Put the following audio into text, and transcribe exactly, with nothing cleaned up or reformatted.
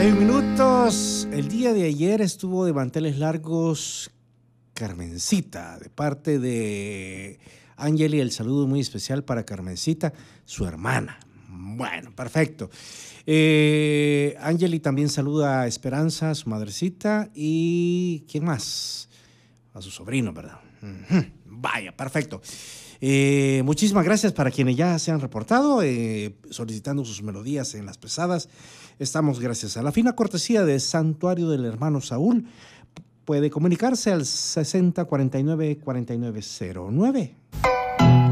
y un minutos. El día de ayer estuvo de manteles largos Carmencita, de parte de Angeli, el saludo muy especial para Carmencita, su hermana. Bueno, perfecto. Eh, Angeli también saluda a Esperanza, a su madrecita, y ¿quién más? A su sobrino, ¿verdad? Uh-huh. Vaya, perfecto. Eh, muchísimas gracias para quienes ya se han reportado, eh, solicitando sus melodías en las pesadas. Estamos gracias a la fina cortesía de Santuario del Hermano Saúl. Puede comunicarse al sesenta cuarenta y nueve cuarenta y nueve cero nueve.